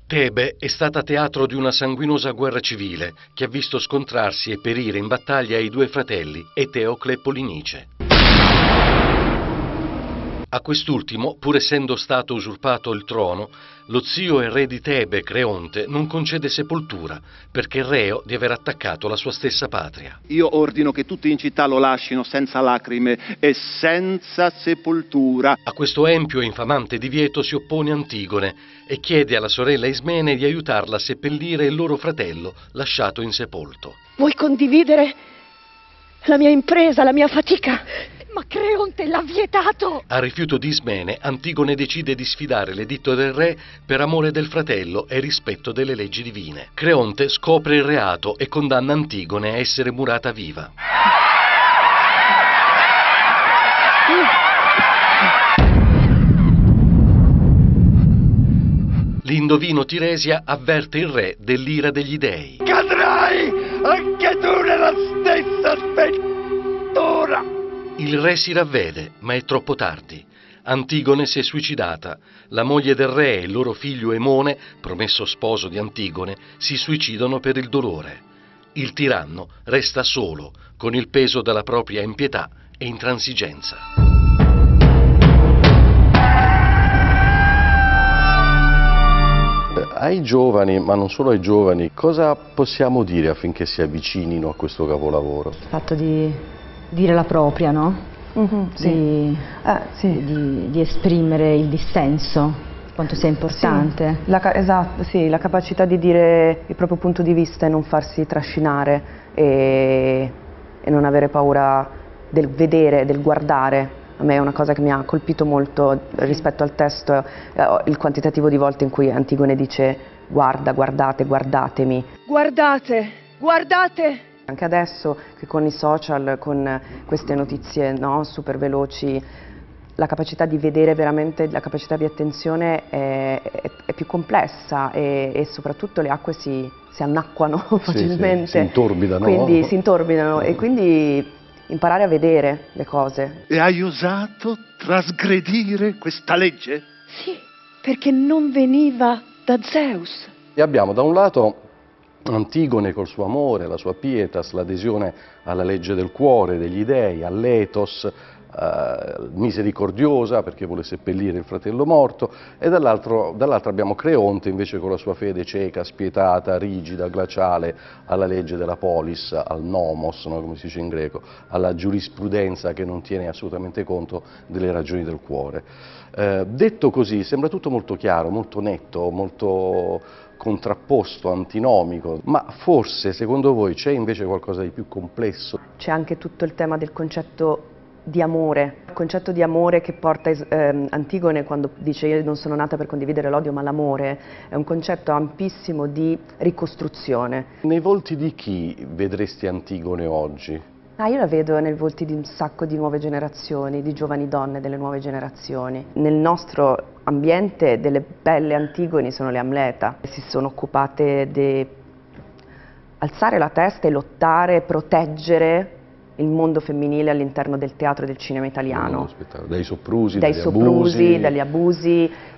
Tebe è stata teatro di una sanguinosa guerra civile che ha visto scontrarsi e perire in battaglia i due fratelli Eteocle e Polinice. A quest'ultimo, pur essendo stato usurpato il trono, lo zio e re di Tebe, Creonte, non concede sepoltura perché reo di aver attaccato la sua stessa patria. Io ordino che tutti in città lo lascino senza lacrime e senza sepoltura. A questo empio e infamante divieto si oppone Antigone e chiede alla sorella Ismene di aiutarla a seppellire il loro fratello lasciato insepolto. Vuoi condividere la mia impresa, la mia fatica? Ma Creonte l'ha vietato! A rifiuto di Ismene, Antigone decide di sfidare l'editto del re per amore del fratello e rispetto delle leggi divine. Creonte scopre il reato e condanna Antigone a essere murata viva. L'indovino Tiresia avverte il re dell'ira degli dei. Cadrai anche tu nella stessa sventura! Il re si ravvede, ma è troppo tardi. Antigone si è suicidata. La moglie del re e il loro figlio Emone, promesso sposo di Antigone, si suicidano per il dolore. Il tiranno resta solo, con il peso della propria impietà e intransigenza. Ai giovani, ma non solo ai giovani, cosa possiamo dire affinché si avvicinino a questo capolavoro? Il fatto di dire la propria, no? Sì. Di esprimere il dissenso, quanto sia importante. Sì, esatto, sì, la capacità di dire il proprio punto di vista e non farsi trascinare e non avere paura del vedere, del guardare. A me è una cosa che mi ha colpito molto rispetto al testo, il quantitativo di volte in cui Antigone dice guarda, guardate, guardatemi. Guardate, guardate! Anche adesso che con i social, con queste notizie super veloci, la capacità di vedere veramente, la capacità di attenzione è più complessa e soprattutto le acque si annacquano facilmente. Si intorbidano. Quindi si intorbidano e quindi imparare a vedere le cose. E hai osato trasgredire questa legge? Sì, perché non veniva da Zeus. E abbiamo da un lato Antigone col suo amore, la sua pietas, l'adesione alla legge del cuore, degli dei, all'ethos, misericordiosa perché vuole seppellire il fratello morto, e dall'altro abbiamo Creonte invece con la sua fede cieca, spietata, rigida, glaciale alla legge della polis, al nomos, no, come si dice in greco, alla giurisprudenza che non tiene assolutamente conto delle ragioni del cuore. Detto così sembra tutto molto chiaro, molto netto, molto contrapposto, antinomico, ma forse secondo voi c'è invece qualcosa di più complesso? C'è anche tutto il tema del concetto di amore, il concetto di amore che porta Antigone quando dice io non sono nata per condividere l'odio ma l'amore, è un concetto ampissimo di ricostruzione. Nei volti di chi vedresti Antigone oggi? Io la vedo nei volti di un sacco di nuove generazioni, di giovani donne delle nuove generazioni. Nel nostro ambiente delle belle Antigoni sono le Amleta, si sono occupate di alzare la testa e lottare, proteggere il mondo femminile all'interno del teatro e del cinema italiano. Dai soprusi, dagli abusi.